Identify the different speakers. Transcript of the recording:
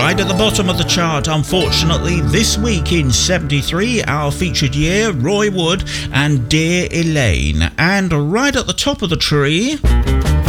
Speaker 1: Right at the bottom of the chart, unfortunately, this week in 73, our featured year, Roy Wood and Dear Elaine. And right at the top of the tree...